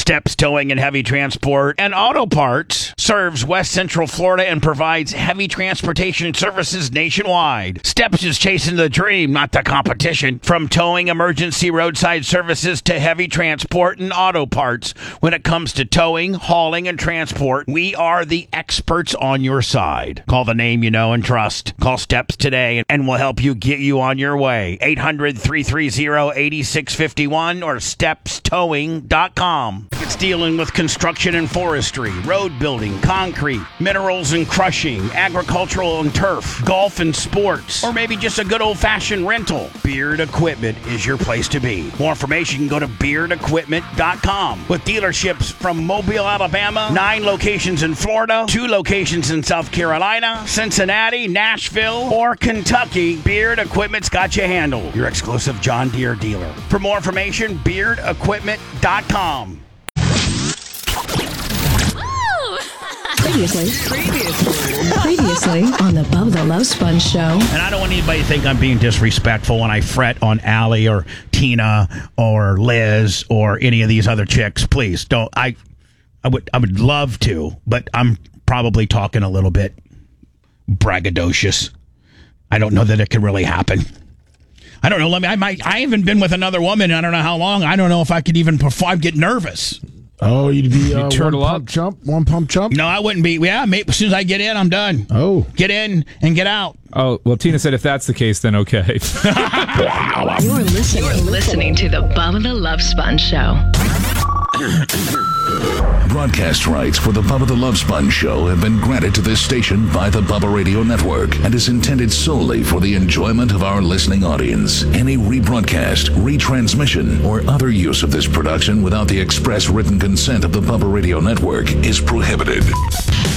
Steps Towing and Heavy Transport and Auto Parts serves West Central Florida and provides heavy transportation services nationwide. Steps is chasing the dream, not the competition. From towing emergency roadside services to heavy transport and auto parts. When it comes to towing, hauling, and transport, we are the experts on your side. Call the name you know and trust. Call Steps today and we'll help you get you on your way. 800-330-8651 or stepstowing.com. It's dealing with construction and forestry, road building, concrete, minerals and crushing, agricultural and turf, golf and sports, or maybe just a good old-fashioned rental. Beard Equipment is your place to be. More information, you can go to beardequipment.com. With dealerships from Mobile, Alabama, 9 locations in Florida, 2 locations in South Carolina, Cincinnati, Nashville, or Kentucky, Beard Equipment's got you handled. Your exclusive John Deere dealer. For more information, beardequipment.com. Previously on the Bubba the Love Sponge Show. And I don't want anybody to think I'm being disrespectful when I fret on Allie or Tina or Liz or any of these other chicks. Please don't. I would love to, but I'm probably talking a little bit braggadocious. I don't know that it could really happen. I don't know. I haven't been with another woman in I don't know how long. I don't know if I could even perform. I'd get nervous. Oh, you'd be one pump jump? No, I wouldn't be. Yeah, mate, as soon as I get in, I'm done. Oh. Get in and get out. Oh, well, Tina said if that's the case, then okay. You're listening to the Bubba the Love Sponge Show. Broadcast rights for the Bubba the Love Sponge Show have been granted to this station by the Bubba Radio Network and is intended solely for the enjoyment of our listening audience. Any rebroadcast, retransmission, or other use of this production without the express written consent of the Bubba Radio Network is prohibited.